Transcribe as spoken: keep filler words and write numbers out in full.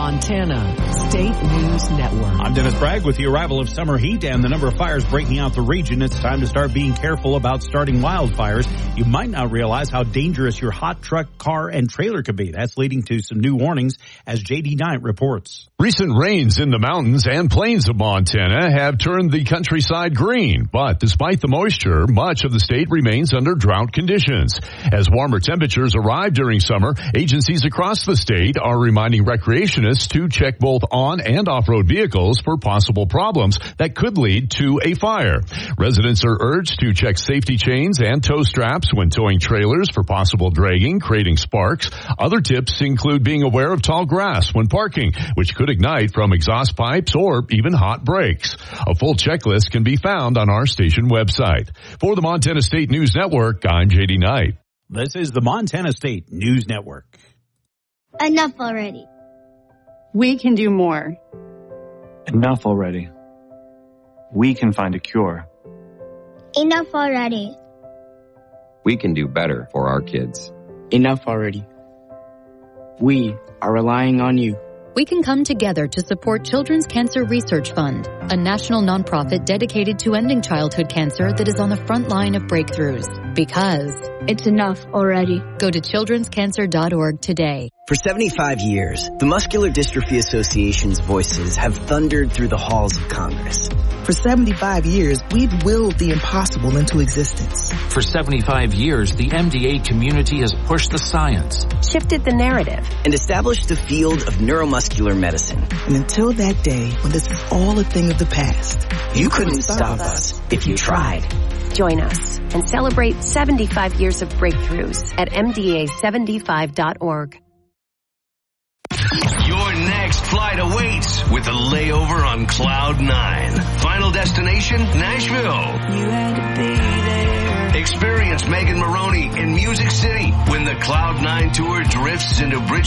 Montana State News Network. I'm Dennis Bragg. With the arrival of summer heat and the number of fires breaking out the region, it's time to start being careful about starting wildfires. You might not realize how dangerous your hot truck, car, and trailer could be. That's leading to some new warnings, as J D Knight reports. Recent rains in the mountains and plains of Montana have turned the countryside green, but despite the moisture, much of the state remains under drought conditions. As warmer temperatures arrive during summer, agencies across the state are reminding recreationists to check both on and off-road vehicles for possible problems that could lead to a fire. Residents are urged to check safety chains and tow straps when towing trailers for possible dragging, creating sparks. Other tips include being aware of tall grass when parking, which could ignite from exhaust pipes or even hot brakes. A full checklist can be found on our station website. For the Montana State News Network, I'm J D Knight. This is the Montana State News Network. Enough already. We can do more. Enough already. We can find a cure. Enough already. We can do better for our kids. Enough already. We are relying on you. We can come together to support Children's Cancer Research Fund, a national nonprofit dedicated to ending childhood cancer that is on the front line of breakthroughs. Because it's enough already. Go to children's cancer dot org today. For seventy-five years, the Muscular Dystrophy Association's voices have thundered through the halls of Congress. For seventy-five years, we've willed the impossible into existence. For seventy-five years, the M D A community has pushed the science, shifted the narrative, and established the field of neuromuscular medicine. And until that day, when this is all a thing of the past, you, you couldn't, couldn't stop, stop us if you tried. Join us and celebrate seventy-five years of breakthroughs at M D A seventy-five dot org. Your next flight awaits with a layover on Cloud nine. Final destination, Nashville. You had to be there. Experience Megan Maroney in Music City when the Cloud nine tour drifts into Bridge